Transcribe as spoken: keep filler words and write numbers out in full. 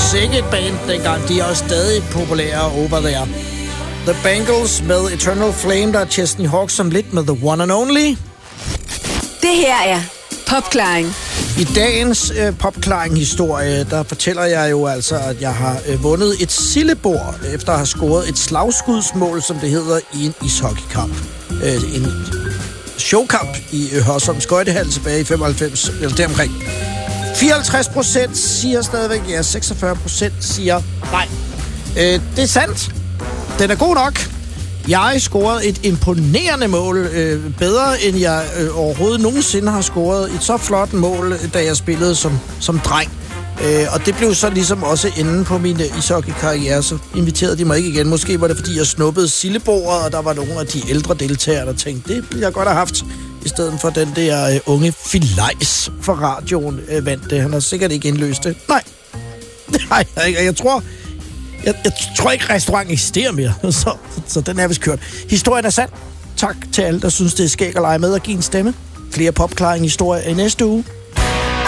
sikke et band dengang. De er også stadig populære over there. The Bangles med Eternal Flame, der er Chesney Hawkson lidt med The One and Only. Det her er Popklaring. I dagens øh, Popklaring-historie, der fortæller jeg jo altså, at jeg har øh, vundet et sillebord, efter at have scoret et slagskudsmål, som det hedder, i en ishockeykamp. Øh, en showkamp i øh, Hørsholm Skøjtehal tilbage i femoghalvfems, eller deromkring. fireoghalvtreds procent siger stadigvæk ja, seksogfyrre procent siger nej. Øh, det er sandt. Den er god nok. Jeg scorede et imponerende mål, øh, bedre end jeg øh, overhovedet nogensinde har scoret et så flot mål, da jeg spillede som, som dreng. Øh, og det blev så ligesom også enden på min øh, ishockey-karriere, så inviterede de mig ikke igen. Måske var det, fordi jeg snuppede sildebordet, og der var nogle af de ældre deltagere, der tænkte, det ville jeg godt have haft, i stedet for den der øh, unge Filajs fra radioen øh, vandt det. Han har sikkert ikke indløst det. Nej, nej, jeg, jeg tror... Jeg, jeg tror ikke, restauranten eksisterer mere, så, så, så den er vist kørt. Historien er sand. Tak til alle, der synes, det er skæg at lege med og give en stemme. Flere Popklaring-historier i næste uge.